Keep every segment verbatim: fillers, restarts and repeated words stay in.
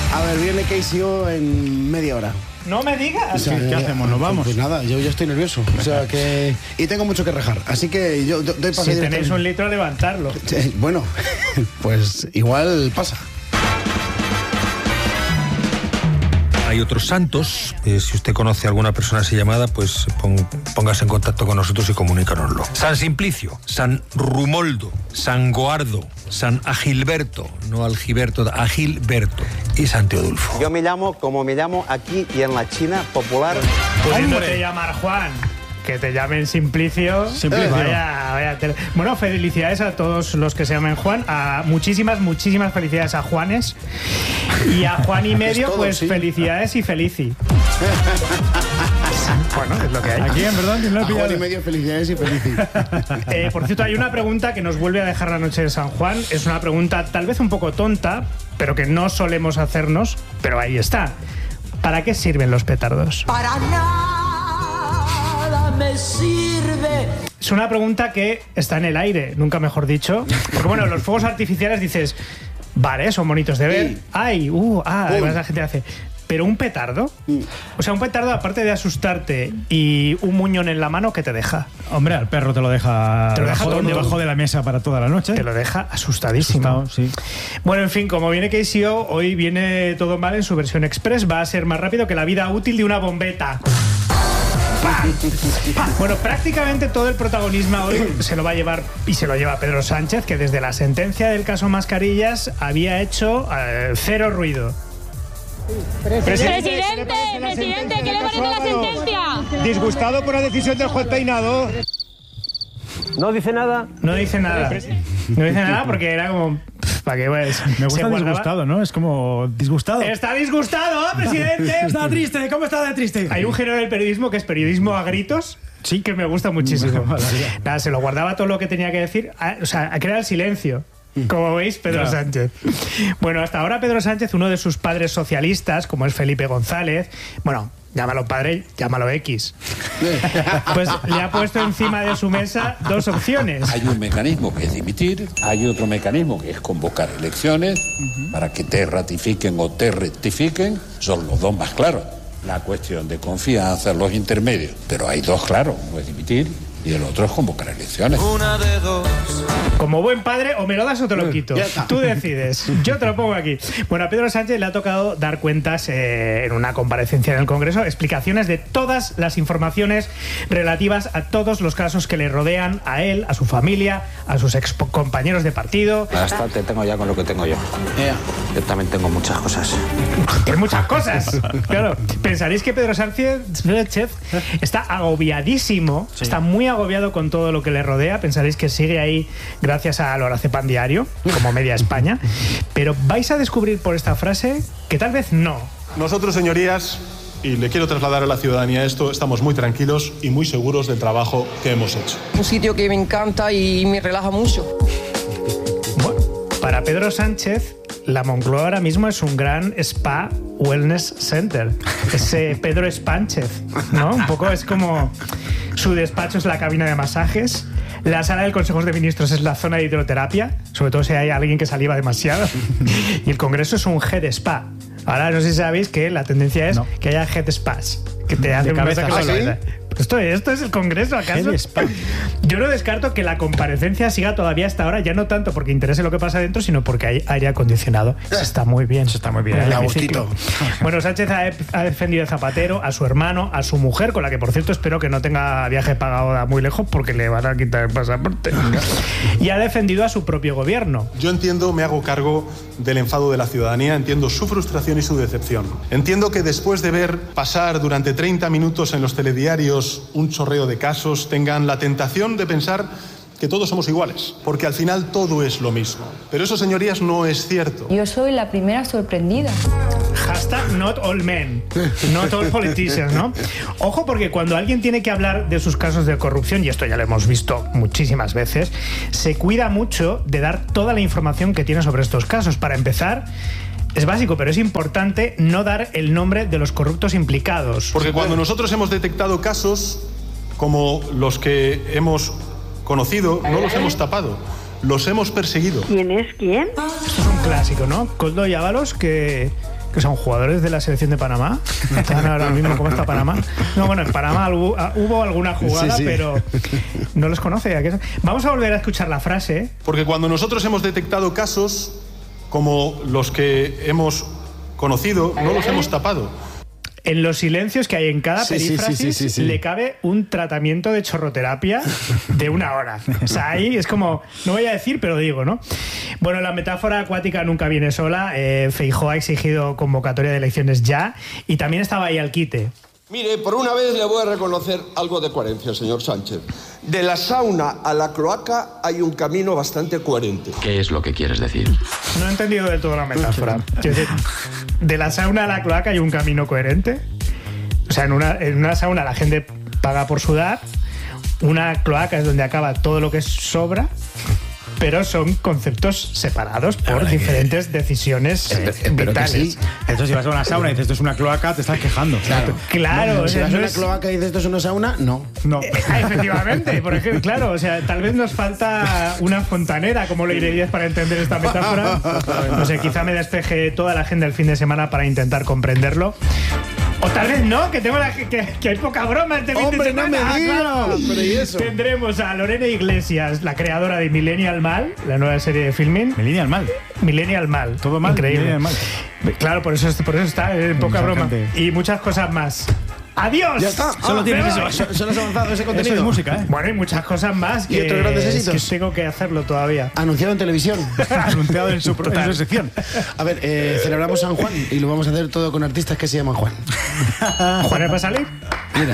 A ver, viene K C O en media hora. No me digas. O sea, ¿Qué, ¿Qué hacemos? ¿Nos vamos? Pues nada, yo ya estoy nervioso. O sea que... Y tengo mucho que rejar. Así que yo doy paso. Si tenéis un litro, levantarlo. Bueno, pues igual pasa. Hay otros santos. Eh, si usted conoce a alguna persona así llamada, pues pon, póngase en contacto con nosotros y comunícanoslo. San Simplicio, San Rumoldo, San Goardo, San Agilberto, no Algiberto, Agilberto y San Teodulfo. Yo me llamo como me llamo aquí y en la China popular. Pudiéndote llamar Juan, que te llamen Simplicio. Simplicio. Vaya, vaya tele. Bueno, felicidades a todos los que se llamen Juan. A muchísimas, muchísimas felicidades a Juanes. Y a Juan y medio, todo, pues sí. felicidades y felici. Bueno, es lo que hay. ¿A quién, perdón? ¿Quién lo ha A Juan pillado? y medio, felicidades y felicidades. Eh, por cierto, hay una pregunta que nos vuelve a dejar la noche de San Juan. Es una pregunta tal vez un poco tonta, pero que no solemos hacernos, pero ahí está. ¿Para qué sirven los petardos? Para nada me sirve. Es una pregunta que está en el aire, nunca mejor dicho. Porque bueno, los fuegos artificiales dices, vale, son bonitos de ver. Sí. Ay, uh, ah, Uy. además la gente hace. Pero un petardo, o sea, un petardo aparte de asustarte y un muñón en la mano, ¿qué te deja? Hombre, al perro te lo deja, Te lo deja debajo, tonto. debajo de la mesa para toda la noche. Te lo deja asustadísimo. Asustado, sí. Bueno, en fin, como viene K C O, hoy viene todo mal en su versión express. Va a ser más rápido que la vida útil de una bombeta. ¡Pam! ¡Pam! Bueno, prácticamente todo el protagonismo hoy se lo va a llevar y se lo lleva Pedro Sánchez, que desde la sentencia del caso Mascarillas había hecho eh, cero ruido. Presidente, presidente, ¿qué le parece la sentencia? Disgustado por la decisión del juez Peinado. ¿No dice nada? No dice nada. No dice nada porque era como... pff, ¿para qué ves? Me Se gusta guardaba- disgustado, ¿no? Es como disgustado. ¡Está disgustado, presidente! Está triste, ¿cómo está de triste? Hay un género del periodismo que es periodismo a gritos. Sí, que me gusta muchísimo. Nada, se lo guardaba todo lo que tenía que decir. A- o sea, a crear el silencio. Como veis, Pedro Ya. Sánchez. Bueno, hasta ahora Pedro Sánchez, uno de sus padres socialistas, como es Felipe González, bueno, llámalo padre, llámalo X, pues le ha puesto encima de su mesa dos opciones. Hay un mecanismo que es dimitir, hay otro mecanismo que es convocar elecciones para que te ratifiquen o te rectifiquen. Son los dos más claros. La cuestión de confianza, los intermedios. Pero hay dos claros, uno es dimitir y el otro es convocar elecciones. Como buen padre, o me lo das o te lo quito. Ya está. Tú decides. Yo te lo pongo aquí. Bueno, a Pedro Sánchez le ha tocado dar cuentas eh, en una comparecencia en el Congreso, explicaciones de todas las informaciones relativas a todos los casos que le rodean a él, a su familia, a sus ex compañeros de partido. Bastante tengo ya con lo que tengo yo. Yo también tengo muchas cosas. Que muchas cosas. Claro. Pensaréis que Pedro Sánchez Sánchez está agobiadísimo, está muy agobiado con todo lo que le rodea. Pensaréis que sigue ahí gracias a Lorazepan Diario, como media España. Pero vais a descubrir por esta frase que tal vez no. Nosotros, señorías, y le quiero trasladar a la ciudadanía esto, estamos muy tranquilos y muy seguros del trabajo que hemos hecho. Un sitio que me encanta y me relaja mucho. Bueno, para Pedro Sánchez, la Moncloa ahora mismo es un gran spa wellness center. Ese Pedro Spánchez, ¿no? Un poco es como su despacho es la cabina de masajes, la sala del Consejo de Ministros es la zona de hidroterapia, sobre todo si hay alguien que saliva demasiado, y el Congreso es un head spa. Ahora no sé si sabéis que la tendencia es No. que haya head spas, que te hacen un cabeza masaje en la solo, cabeza. Esto, esto es el Congreso, ¿acaso? Head spa. Yo no descarto que la comparecencia siga todavía hasta ahora, ya no tanto porque interese lo que pasa dentro, sino porque hay aire acondicionado. Eso está muy bien. Eso está muy bien. En el A hemiciclo. gustito. Bueno, Sánchez ha, ha defendido a Zapatero, a su hermano, a su mujer, con la que, por cierto, espero que no tenga viaje pagado a muy lejos porque le van a quitar el pasaporte. Y ha defendido a su propio gobierno. Yo entiendo, me hago cargo del enfado de la ciudadanía, entiendo su frustración y su decepción. Entiendo que después de ver pasar durante treinta minutos en los telediarios un chorreo de casos, tengan la tentación de pensar que todos somos iguales, porque al final todo es lo mismo. Pero eso, señorías, no es cierto. Yo soy la primera sorprendida. Hashtag not all men, not all politicians, ¿no? Ojo, porque cuando alguien tiene que hablar de sus casos de corrupción, y esto ya lo hemos visto muchísimas veces, se cuida mucho de dar toda la información que tiene sobre estos casos. Para empezar, es básico, pero es importante no dar el nombre de los corruptos implicados. Porque cuando nosotros hemos detectado casos como los que hemos conocido, no los hemos tapado, los hemos perseguido. ¿Quién es quién? Esto es un clásico, ¿no? Koldo y Ábalos, que, que son jugadores de la selección de Panamá. Están ahora mismo, ¿cómo está Panamá? No, bueno, en Panamá hubo, hubo alguna jugada, sí, sí. pero no los conoce. ¿A qué? Vamos a volver a escuchar la frase. Porque cuando nosotros hemos detectado casos como los que hemos conocido, no los hemos tapado. En los silencios que hay en cada sí, perífrasis sí, sí, sí, sí, sí. le cabe un tratamiento de chorroterapia de una hora. O sea, ahí es como, no voy a decir, pero digo, ¿no? Bueno, la metáfora acuática nunca viene sola. Eh, Feijóo ha exigido convocatoria de elecciones ya y también estaba ahí al quite. Mire, por una vez le voy a reconocer algo de coherencia, señor Sánchez. De la sauna a la cloaca hay un camino bastante coherente. ¿Qué es lo que quieres decir? No he entendido del todo la metáfora. De la sauna a la cloaca hay un camino coherente. O sea, en una, en una sauna la gente paga por sudar. Una cloaca es donde acaba todo lo que sobra. Pero son conceptos separados por diferentes que... decisiones eh, eh, vitales. Sí. Esto si vas a una sauna y dices esto es una cloaca, te estás quejando. Claro, claro. No, no, si vas a una es... cloaca y dices esto es una sauna, no. No. Eh, efectivamente, por ejemplo, claro, o sea, tal vez nos falta una fontanera, como lo dirías para entender esta metáfora. No sé, quizá me despeje toda la agenda el fin de semana para intentar comprenderlo. O tal vez no, que tengo la, que, que hay poca broma este fin de semana. No me digas, claro. Pero ¿y eso? Tendremos a Lorena Iglesias, la creadora de Millennial Mal, la nueva serie de filming. Millennial Mal. Millennial Mal. Todo mal. Increíble. Mal. Claro, por eso, por eso está en poca broma. Y muchas cosas más. ¡Adiós! Ya está. Solo ah, tienes eso. eso. Solo has avanzado ese contenido. Eso es música, ¿eh? Bueno, hay muchas cosas más que, y otros grandes éxitos. que tengo que hacerlo todavía. Anunciado en televisión. Anunciado en su, en su sección. A ver, eh, celebramos San Juan y lo vamos a hacer todo con artistas que se llaman Juan. ¿Juan va a salir? Mira.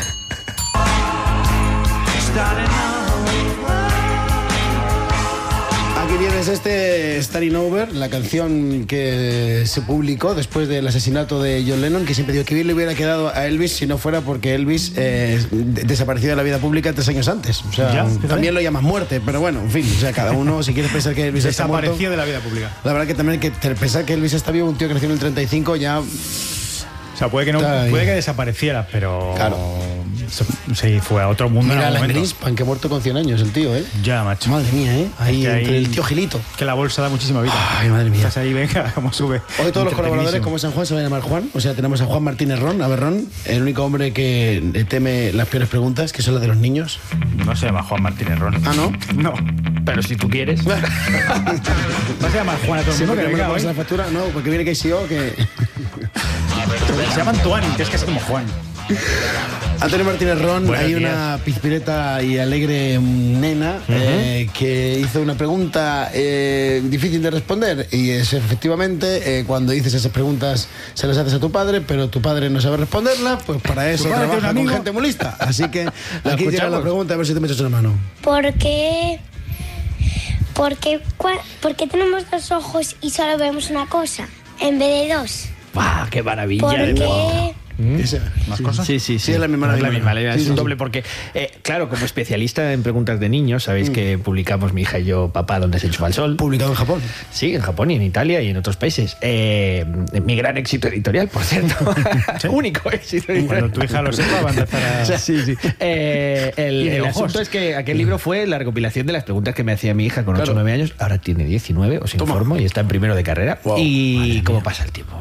Aquí tienes este Starting Over, la canción que se publicó después del asesinato de John Lennon, que siempre digo que bien le hubiera quedado a Elvis si no fuera porque Elvis eh, desapareció de la vida pública tres años antes. O sea, ¿ya? También lo llamas muerte, pero bueno, en fin, o sea, cada uno, si quieres pensar que Elvis está muerto... Desapareció de la vida pública. La verdad que también hay que pensar que Elvis está vivo, un tío que nació en el treinta y cinco, ya... O sea, puede que no, puede que desapareciera, pero... Claro. Sí, fue a otro mundo. Mira, Alan Greenspan, que ha muerto con cien años el tío, ¿eh? Ya, macho. Madre mía, ¿eh? Ahí, es que entre ahí, el tío Gilito. Que la bolsa da muchísima vida. Ay, madre mía. Estás ahí, venga, cómo sube. Hoy todos los colaboradores, como San Juan, se van a llamar Juan. O sea, tenemos a Juan Martínez Ron, a ver, Ron, el único hombre que teme las peores preguntas, que son las de los niños. No se llama Juan Martínez Ron. ¿Ah, no? No. Pero si tú quieres. ¿Vas a llamar Juan a todo el mundo? Sí, que venga, la factura, no, porque viene K C O, que... Se llaman Tuani, que es casi como Juan. Antonio Martínez Ron, Buenos hay días. una pizpireta y alegre nena uh-huh. eh, que hizo una pregunta eh, difícil de responder y es efectivamente eh, cuando dices esas preguntas se las haces a tu padre, pero tu padre no sabe responderla, pues para eso trabaja con gente muy lista. Así que aquí llega la pregunta, a ver si te metes una mano. ¿Por qué? ¿Por qué, cua- ¿Por qué tenemos dos ojos y solo vemos una cosa en vez de dos? ¡Wow! ¡Qué maravilla! ¿Por de qué? ¿Mm? ¿Más sí. cosas? Sí, sí, sí. Sí, es la misma. Es la misma. Sí, es sí, un sí. doble porque, eh, claro, como especialista en preguntas de niños, sabéis mm. que publicamos mi hija y yo, Papá, ¿dónde se enchufa el sol? Publicado en Japón. Sí, en Japón y en Italia y en otros países. Eh, mi gran éxito editorial, por cierto. ¿Sí? Único éxito editorial. Cuando tu hija lo sepa, va a empezar a... O sea, sí, sí. Eh, el el asunto es que aquel libro fue la recopilación de las preguntas que me hacía mi hija con ocho o nueve años. Ahora tiene diecinueve, os Toma. informo, y está en primero de carrera. Wow. Y cómo pasa el tiempo.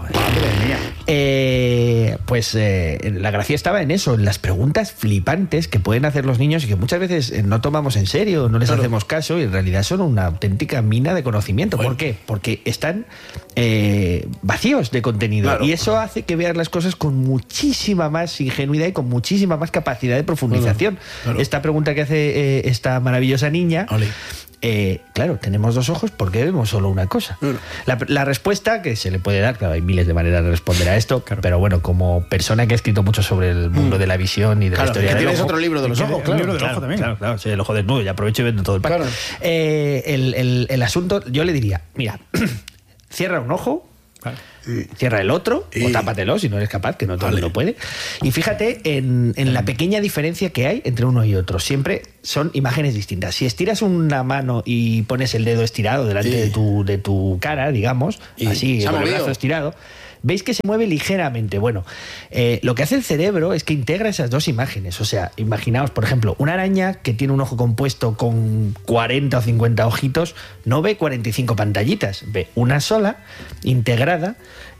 Eh, pues eh, la gracia estaba en eso, en las preguntas flipantes que pueden hacer los niños y que muchas veces eh, no tomamos en serio, no les claro. hacemos caso y en realidad son una auténtica mina de conocimiento. Bueno. ¿Por qué? Porque están eh, vacíos de contenido claro. y eso hace que vean las cosas con muchísima más ingenuidad y con muchísima más capacidad de profundización. Claro. Claro. Esta pregunta que hace eh, esta maravillosa niña... Olé. Eh, claro, tenemos dos ojos, ¿por qué vemos solo una cosa? No, no. La, la respuesta que se le puede dar, claro, hay miles de maneras de responder a esto, claro. pero bueno, como persona que ha escrito mucho sobre el mundo mm. de la visión y de claro, la historia que del tienes ojo, otro libro de los ojos, claro, libro del claro, ojo también. Claro, claro, sí, el ojo desnudo, y aprovecho y vendo todo el pack. Claro. Eh, el, el, el asunto, yo le diría, mira, cierra un ojo, claro. cierra el otro y... o tápatelo si no eres capaz, que no todo el mundo puede. Y fíjate en, en la pequeña diferencia que hay entre uno y otro. Siempre son imágenes distintas. Si estiras una mano y pones el dedo estirado delante sí. de, tu, de tu cara, digamos, y así, con el brazo estirado, veis que se mueve ligeramente. Bueno, eh, lo que hace el cerebro es que integra esas dos imágenes. O sea, imaginaos, por ejemplo, una araña que tiene un ojo compuesto con cuarenta o cincuenta ojitos, no ve cuarenta y cinco pantallitas, ve una sola, integrada,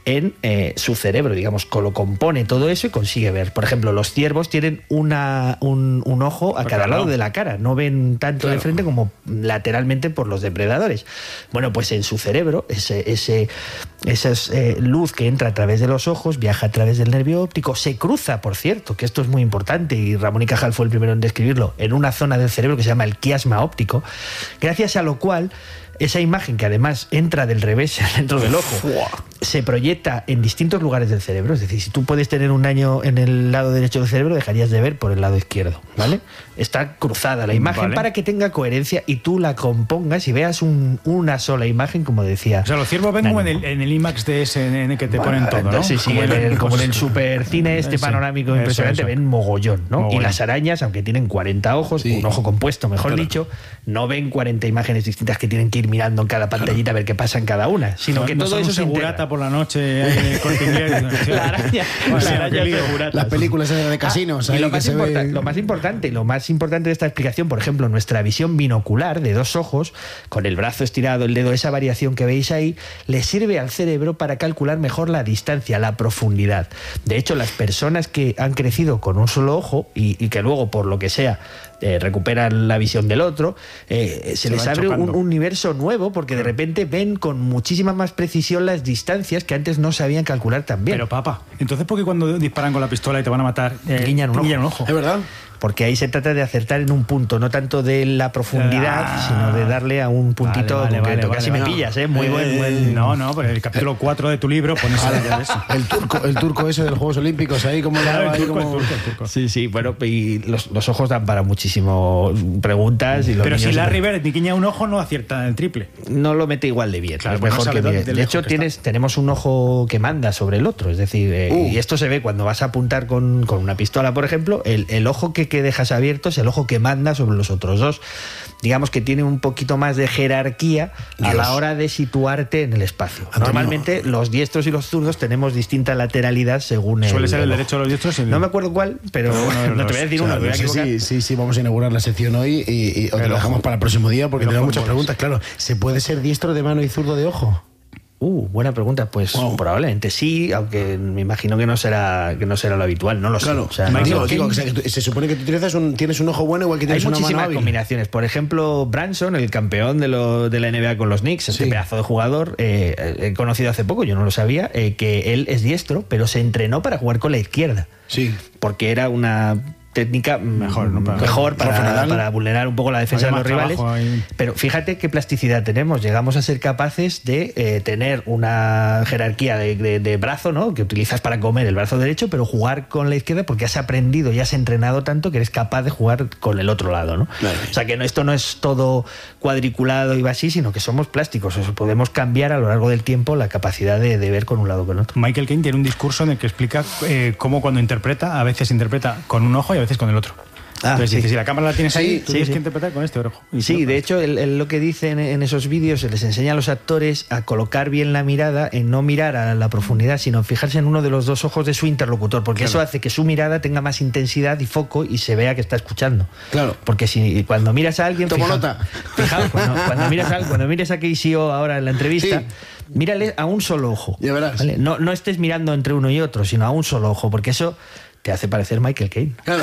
en eh, su cerebro, digamos, lo compone todo eso y consigue ver. Por ejemplo, los ciervos tienen una, un, un ojo a Por cada cada lado lado. de la cara, no ven tanto Claro. de frente como lateralmente por los depredadores. Bueno, pues en su cerebro, ese, ese, esa eh, luz que entra a través de los ojos, viaja a través del nervio óptico, se cruza, por cierto, que esto es muy importante, y Ramón y Cajal fue el primero en describirlo, en una zona del cerebro que se llama el quiasma óptico, gracias a lo cual esa imagen, que además entra del revés dentro del ojo, se proyecta en distintos lugares del cerebro. Es decir, si tú puedes tener un daño en el lado derecho del cerebro, dejarías de ver por el lado izquierdo, ¿vale? Está cruzada la imagen Vale. para que tenga coherencia y tú la compongas y veas un- una sola imagen, como decía. O sea, los ciervos ven Nani. como en el, en el IMAX de ese en el que te Bueno, ponen todo, ¿no? Sí, sí, Como en en- el- como en el pues, supercine este sí, panorámico eso, impresionante, eso. ven mogollón, ¿no? Mogollón. Y las arañas, aunque tienen cuarenta ojos, Sí. un ojo compuesto, mejor Claro. dicho, no ven cuarenta imágenes distintas que tienen que ir mirando en cada pantallita a ver qué pasa en cada una, sino no, que no todo son eso un se integra. segurata por la noche ahí en el Corte Inglés. La araña, Pues la sí, araña qué lío. segurata. Las películas esas de Ah, casinos, y ahí lo que más, se importa- ve- lo más importante, lo más importante de esta explicación, por ejemplo, nuestra visión binocular de dos ojos, con el brazo estirado, el dedo, esa variación que veis ahí, le sirve al cerebro para calcular mejor la distancia, la profundidad. De hecho, las personas que han crecido con un solo ojo y, y que luego, por lo que sea, eh, recuperan la visión del otro, eh, se, Se les van abre un, chocando. un universo nuevo, porque de repente ven con muchísima más precisión las distancias que antes no sabían calcular tan bien. Pero papá, entonces ¿por qué cuando disparan con la pistola y te van a matar eh, Guiñan un ojo. ojo? ¿Es verdad? Porque ahí se trata de acertar en un punto, no tanto de la profundidad, Ah. sino de darle a un puntito Vale, vale, concreto. vale, Casi vale, me vale. pillas, ¿eh? Muy Eh, buen, buen- No, no, pero el capítulo cuatro de tu libro pones ya eso. El turco, el turco ese de los Juegos Olímpicos, ahí como... Claro, el ahí turco, el como- turco, el turco. Sí, sí, bueno, y los, los ojos dan para muchísimo preguntas. Y los Pero si niños Larry siempre- Bird ni guiña un ojo, no acierta el triple. no lo mete igual de bien. Claro, es pues no mejor sabe que dónde- mire. del De lejos hecho, que tienes, tenemos un ojo que manda sobre el otro. Es decir, eh, Uh. y esto se ve cuando vas a apuntar con, con una pistola, por ejemplo, el, el ojo que, que dejas abierto es el ojo que manda sobre los otros dos. Digamos que tiene un poquito más de jerarquía a Dios. la hora de situarte en el espacio. Antonio. Normalmente los diestros y los zurdos tenemos distinta lateralidad según el... Suele ser el ojo. derecho a los diestros y el- No me acuerdo cuál, pero Pero uno de no te los- voy a decir O sea, uno, me voy a no sé equivocar. si, sí, sí, vamos a inaugurar la sección hoy y, y- o te El lo dejamos ojo. para el próximo día porque El tenemos ojo muchas en preguntas. Claro, ¿se puede ser diestro de mano y zurdo de ojo? Uh, buena pregunta. Pues Wow. probablemente sí, aunque me imagino que no será que no será lo habitual, no lo sé. Claro, O sea, digo, no- digo, King- o sea, que tú- se supone que tú tienes un, tienes un ojo bueno igual que hay tienes una mano muchísimas hábil. combinaciones. Por ejemplo, Branson, el campeón de, lo, de la N B A con los Knicks, este Sí. pedazo de jugador, eh, he conocido hace poco, yo no lo sabía, eh, que él es diestro, pero se entrenó para jugar con la izquierda. Sí. Porque era una técnica Mejor, ¿no? Para- mejor para, Rafa para vulnerar un poco la defensa de Había los más rivales. trabajo ahí. Pero fíjate qué plasticidad tenemos. Llegamos a ser capaces de eh, tener una jerarquía de, de- de brazo, ¿no? Que utilizas para comer el brazo derecho, pero jugar con la izquierda porque has aprendido y has entrenado tanto que eres capaz de jugar con el otro lado, ¿no? Claro. O sea que no, esto no es todo cuadriculado y va así, sino que somos plásticos. O sea, podemos cambiar a lo largo del tiempo la capacidad de, de ver con un lado o con otro. Michael Caine tiene un discurso en el que explica eh, cómo cuando interpreta, a veces interpreta con un ojo y a veces con el otro. Ah, Entonces sí. dice, si la cámara la tienes ahí, Sí, tú sí, tienes sí. que interpretar con este ojo. Y Sí, no, de hecho, él, él lo que dice en, en esos vídeos, se les enseña a los actores a colocar bien la mirada, en no mirar a la profundidad, sino fijarse en uno de los dos ojos de su interlocutor, porque Claro. eso hace que su mirada tenga más intensidad y foco y se vea que está escuchando. Claro. Porque si cuando miras a alguien... Tomo fija- nota. Fijaos, cuando, cuando miras a, cuando mires a K C O ahora en la entrevista, Sí. mírale a un solo ojo. Ya verás. ¿vale? No, no estés mirando entre uno y otro, sino a un solo ojo, porque eso te hace parecer Michael Caine. Claro.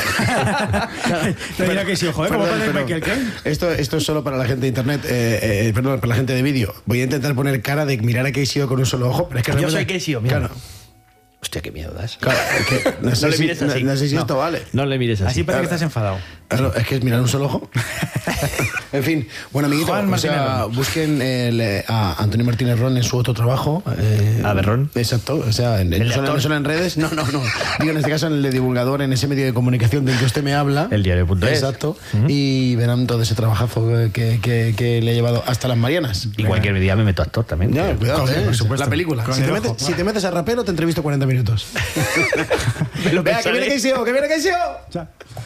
No dirá que sí, ojo, ¿eh? ¿Cómo Perdón, pone perdón. Michael Caine? Esto, esto es solo para la gente de internet, eh, eh, perdón, para la gente de vídeo. Voy a intentar poner cara de mirar a Casey con un solo ojo, pero es que Yo realmente- soy Casey, mira. Claro, Hostia, qué miedo das. claro, es que no sé No le si, mires no- así. no sé si No. esto vale. No le mires así. Así parece que Claro. estás enfadado. Claro, es que es mirar un solo ojo. En fin, bueno, amiguito, Juan o sea, Martínez Ron. busquen el, eh, a Antonio Martínez Ron en su otro trabajo. Eh, ¿A Berrón? Exacto, o sea, en, ¿El no, de solo, actor? no solo en redes, no, no, no. Digo, en este caso en el de divulgador, en ese medio de comunicación del que usted me habla. El diario.es. Exacto. Y verán todo ese trabajazo que, que, que le ha llevado hasta las Marianas. Y cualquier día me meto actor también. Ya, cuidado, Con- eh, por supuesto. la película. Con Si el te, ojo. metes, si te metes a rapero, te entrevisto cuarenta minutos. Me lo Venga, que pensaré. viene Casey, que viene Casey.